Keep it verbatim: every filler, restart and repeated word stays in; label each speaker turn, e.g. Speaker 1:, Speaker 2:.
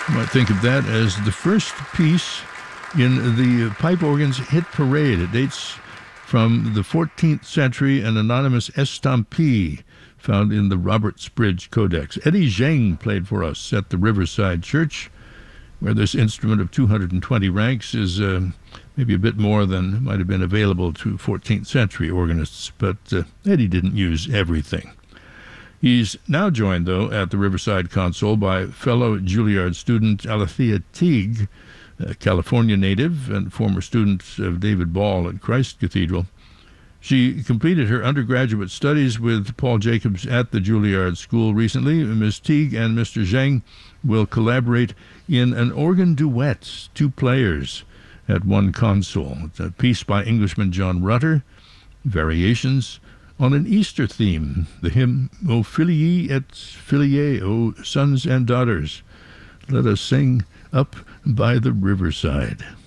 Speaker 1: You might think of that as the first piece in the pipe organ's hit parade. It dates from the fourteenth century, an anonymous estampie found in the Robertsbridge Codex. Eddie Zheng played for us at the Riverside Church, where this instrument of two hundred twenty ranks is uh, maybe a bit more than might have been available to fourteenth century organists, but uh, Eddie didn't use everything. He's now joined, though, at the Riverside console by fellow Juilliard student Alethea Teague, a California native and former student of David Ball at Christ Cathedral. She completed her undergraduate studies with Paul Jacobs at the Juilliard School recently. Miz Teague and Mister Zheng will collaborate in an organ duet, two players at one console. It's a piece by Englishman John Rutter, Variations on an Easter theme, the hymn O Filii et Filiae, O sons and daughters. Let us sing up by the riverside.